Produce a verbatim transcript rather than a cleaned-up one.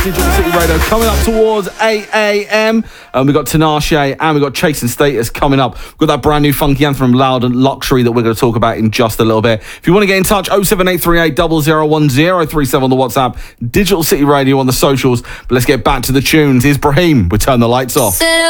Digital City Radio coming up towards eight a.m. And we've got Tinashe and we've got Chasing Status coming up. We've got that brand new funky anthem from Loud and Luxury that we're going to talk about in just a little bit. If you want to get in touch, oh seven eight three eight zero zero one zero three seven on the WhatsApp, Digital City Radio on the socials. But let's get back to the tunes. Here's Brahim with Turn the Lights Off.